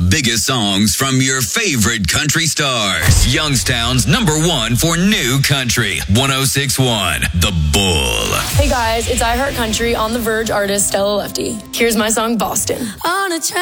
biggest songs from your favorite country stars. Youngstown's #1 for new country. 106.1 The Bull. Hey guys, it's I Heart Country on the Verge artist Stella Lefty. Here's my song Boston. On a